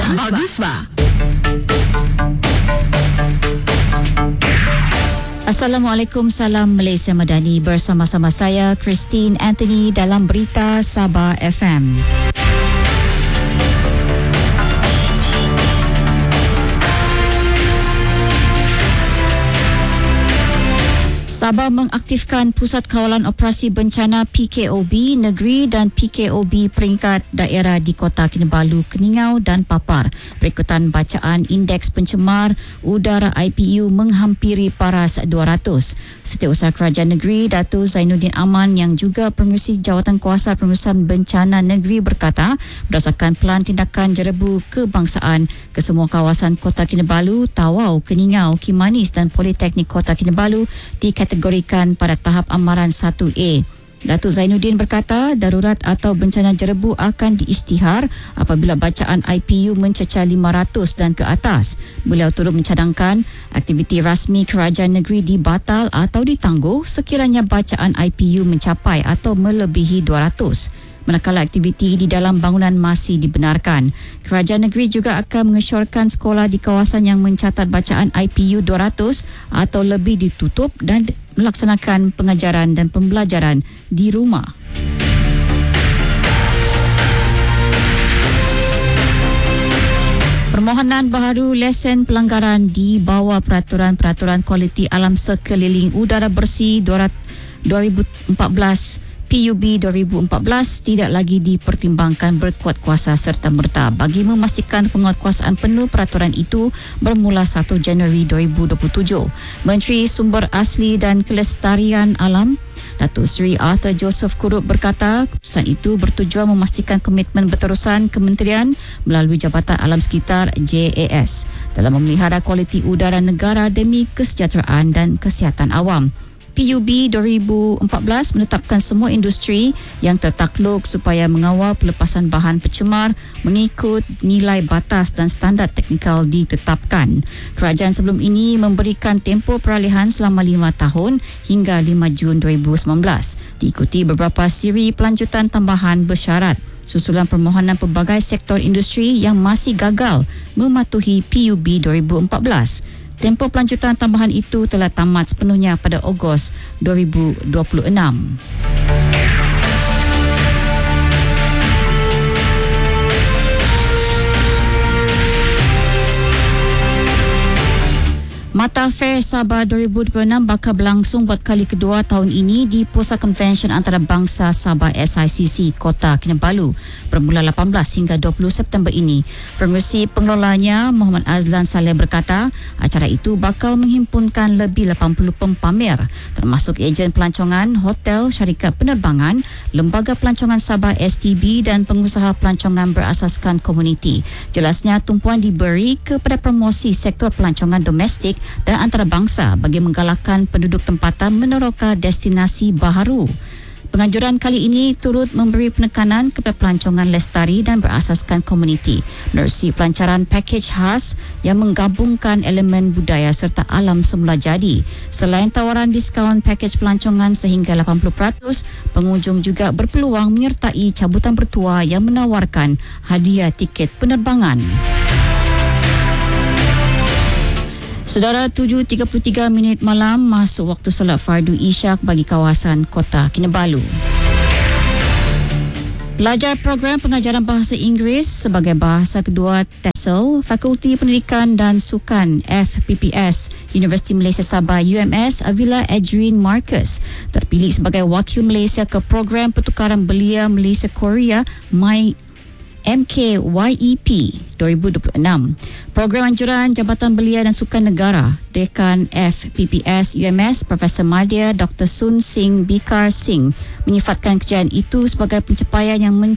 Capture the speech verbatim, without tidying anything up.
Bagus, Bagus ba? Assalamualaikum, salam Malaysia Madani. Bersama-sama saya Christine Anthony dalam Berita Sabah F M. Sabah mengaktifkan Pusat Kawalan Operasi Bencana P K O B Negeri dan P K O B Peringkat Daerah di Kota Kinabalu, Keningau dan Papar. Berikutan bacaan Indeks Pencemar Udara I P U menghampiri paras dua ratus. Setiausaha Kerajaan Negeri Datuk Zainuddin Aman yang juga Pengerusi Jawatan Kuasa Pengurusan Bencana Negeri berkata, berdasarkan pelan tindakan jerebu kebangsaan, kesemua kawasan Kota Kinabalu, Tawau, Keningau, Kimanis dan Politeknik Kota Kinabalu dikategorikan pada tahap amaran satu A. Datuk Zainuddin berkata, darurat atau bencana jerebu akan diisytihar apabila bacaan I P U mencecah lima ratus dan ke atas. Beliau turut mencadangkan aktiviti rasmi kerajaan negeri dibatal atau ditangguh sekiranya bacaan I P U mencapai atau melebihi dua ratus. Manakala aktiviti di dalam bangunan masih dibenarkan. Kerajaan negeri juga akan mengesyorkan sekolah di kawasan yang mencatat bacaan I P U dua ratus atau lebih ditutup dan melaksanakan pengajaran dan pembelajaran di rumah. Permohonan baharu lesen pelanggaran di bawah peraturan-peraturan kualiti alam sekeliling udara bersih dua ribu empat belas P U B dua ribu empat belas tidak lagi dipertimbangkan berkuat kuasa serta-merta bagi memastikan penguatkuasaan penuh peraturan itu bermula satu Januari dua ribu dua puluh tujuh. Menteri Sumber Asli dan Kelestarian Alam Datuk Seri Arthur Joseph Kurup berkata, keputusan itu bertujuan memastikan komitmen berterusan kementerian melalui Jabatan Alam Sekitar J A S dalam memelihara kualiti udara negara demi kesejahteraan dan kesihatan awam. P U B dua ribu empat belas menetapkan semua industri yang tertakluk supaya mengawal pelepasan bahan pencemar mengikut nilai batas dan standard teknikal ditetapkan. Kerajaan sebelum ini memberikan tempoh peralihan selama lima tahun hingga lima Jun dua ribu sembilan belas. Diikuti beberapa siri pelanjutan tambahan bersyarat susulan permohonan pelbagai sektor industri yang masih gagal mematuhi P U B dua ribu empat belas. Tempoh pelanjutan tambahan itu telah tamat sepenuhnya pada Ogos dua ribu dua puluh enam. Mata Fair Sabah dua ribu dua puluh enam bakal berlangsung buat kali kedua tahun ini di Pusat Konvensyen Antarabangsa Sabah S I C C Kota Kinabalu bermula lapan belas hingga dua puluh September ini. Pengerusi pengelolanya Muhammad Azlan Saleh berkata, acara itu bakal menghimpunkan lebih lapan puluh pempamer termasuk ejen pelancongan, hotel, syarikat penerbangan, lembaga pelancongan Sabah S T B dan pengusaha pelancongan berasaskan komuniti. Jelasnya tumpuan diberi kepada promosi sektor pelancongan domestik dan antarabangsa bagi menggalakkan penduduk tempatan meneroka destinasi baharu. Penganjuran kali ini turut memberi penekanan kepada pelancongan lestari dan berasaskan komuniti menerusi pelancaran pakej khas yang menggabungkan elemen budaya serta alam semula jadi. Selain tawaran diskaun pakej pelancongan sehingga lapan puluh peratus, pengunjung juga berpeluang menyertai cabutan bertuah yang menawarkan hadiah tiket penerbangan. Saudara, tujuh tiga puluh tiga minit malam masuk waktu solat fardu Isyak bagi kawasan Kota Kinabalu. Pelajar program pengajaran bahasa Inggeris sebagai bahasa kedua TESOL, Fakulti Pendidikan dan Sukan F P P S Universiti Malaysia Sabah U M S Avila Adrian Marcus terpilih sebagai wakil Malaysia ke program pertukaran belia Malaysia Korea My M K Y E P dua ribu dua puluh enam. Program anjuran Jabatan Belia dan Sukan Negara, Dekan F P P S U M S Profesor Madya Doktor Sun Singh Bikar Singh menyifatkan kejayaan itu sebagai pencapaian yang men-